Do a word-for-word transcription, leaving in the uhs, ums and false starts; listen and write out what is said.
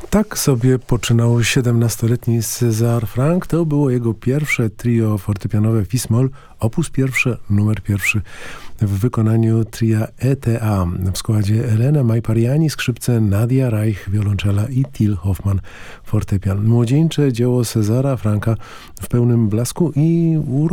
Tak sobie poczynał siedemnastoletni César Franck. To było jego pierwsze trio fortepianowe Fis-moll, opus pierwsze, numer pierwszy w wykonaniu tria E T A. W składzie Elena Majpariani, skrzypce, Nadia Reich, wiolonczela i Till Hoffmann, fortepian. Młodzieńcze dzieło Césara Francka w pełnym blasku i